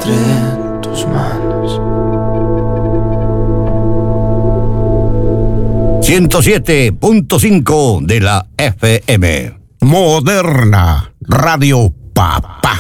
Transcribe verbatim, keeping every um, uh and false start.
entre tus manos. ciento siete punto cinco de la F M. Moderna Radio Papá.